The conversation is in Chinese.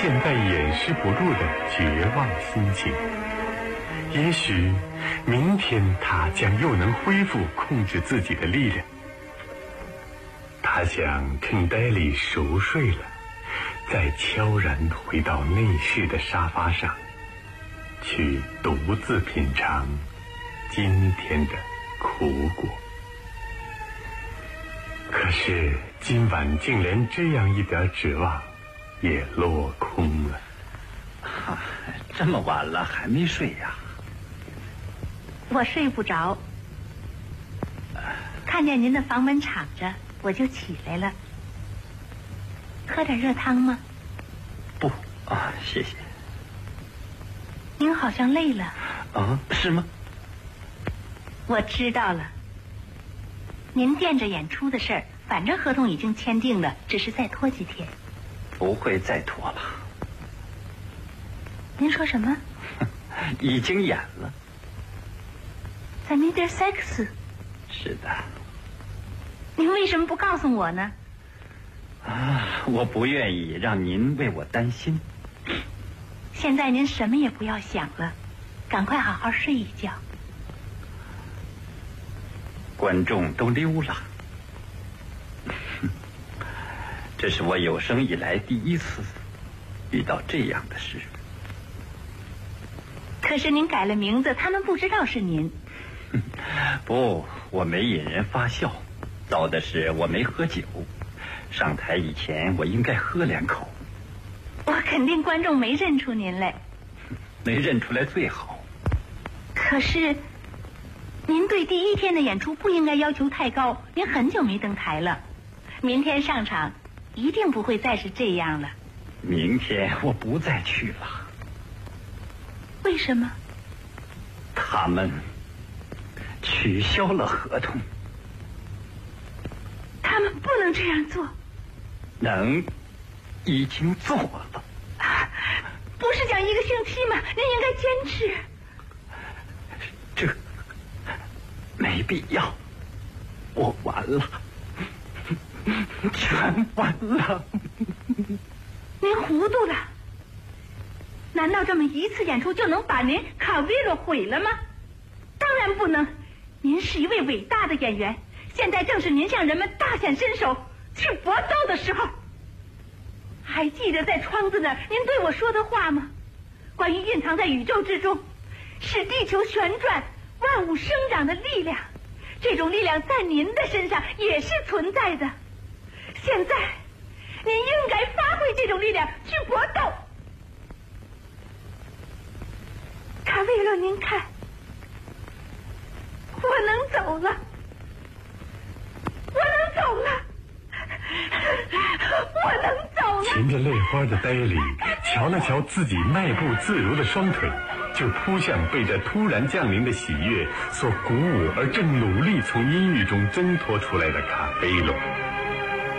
现在掩饰不住的绝望心情。也许明天他将又能恢复控制自己的力量。他想趁戴里熟睡了，再悄然回到内室的沙发上，去独自品尝今天的苦果。可是今晚竟连这样一点指望也落空了。 这么晚了还没睡呀？ 我睡不着，看见您的房门敞着，我就起来了。喝点热汤吗？ 不啊，谢谢。 您好像累了。 啊，是吗？ 我知道了。您惦着演出的事儿，反正合同已经签订了，只是再拖几天。 不会再拖了。 您说什么？ 已经演了。 在 Middlesex。 是的。 您为什么不告诉我呢？ 我不愿意让您为我担心。 现在您什么也不要想了，赶快好好睡一觉。 观众都溜了，这是我有生以来第一次遇到这样的事。 可是您改了名字，他们不知道是您。 不，我没引人发笑，糟的是我没喝酒。上台以前我应该喝2口。 我肯定观众没认出您来。 没认出来最好。 可是您对第一天的演出不应该要求太高，您很久没登台了，明天上场一定不会再是这样了。 明天我不再去了。 为什么？ 他们取消了合同。 他们不能这样做。 能，已经做了。 不是讲1个星期吗？您应该坚持。 这没必要，我完了，全完了。 您糊涂了？难道这么一次演出就能把您卡维罗毁了吗？当然不能。您是一位伟大的演员，现在正是您向人们大显身手、去搏斗的时候。还记得在窗子那儿您对我说的话吗？关于蕴藏在宇宙之中，使地球旋转、万物生长的力量，这种力量在您的身上也是存在的。现在，您应该发挥这种力量去搏斗。卡维罗，您看，我能走了，我能走了。我能走了。 噙着泪花的戴里瞧了瞧自己迈步自如的双腿，就扑向被这突然降临的喜悦所鼓舞而正努力从阴郁中挣脱出来的卡贝罗。